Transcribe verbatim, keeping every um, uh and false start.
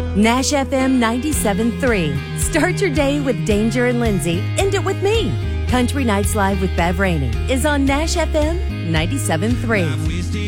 Nash F M ninety-seven point three. Start your day with Danger and Lindsay. End it with me. Country Nights Live with Bev Rainey is on Nash F M ninety-seven point three.